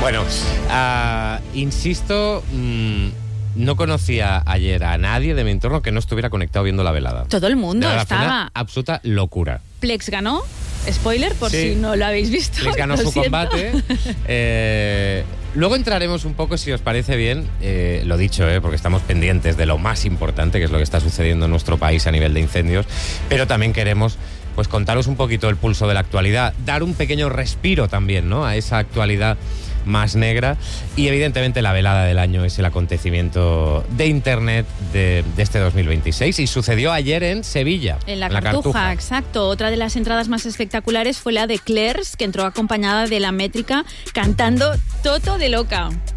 Bueno, insisto, no conocía ayer a nadie de mi entorno que no estuviera conectado viendo la velada. Todo el mundo Fue estaba. una absoluta locura. Plex ganó. Spoiler, por Sí. si no lo habéis visto. Plex ganó lo su siento. combate. Luego entraremos un poco, si os parece bien, lo dicho, porque estamos pendientes de lo más importante, que es lo que está sucediendo en nuestro país a nivel de incendios, pero también queremos pues contaros un poquito el pulso de la actualidad, dar un pequeño respiro también, ¿no?, a esa actualidad más negra. Y evidentemente la velada del año es el acontecimiento de Internet de este 2026 y sucedió ayer en Sevilla. En la Cartuja, exacto. Otra de las entradas más espectaculares fue la de Clairs, que entró acompañada de La Métrica cantando Toto de Loca.